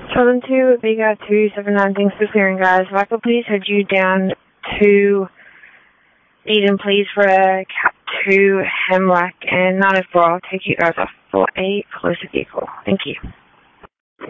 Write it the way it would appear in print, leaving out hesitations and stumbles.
Southern 2, Vega 279, thanks for clearing, guys. If I could please head you down to Eden, please, for a Cat 2 Hemlock, and 904, I'll take you guys off for a closer vehicle. Thank you.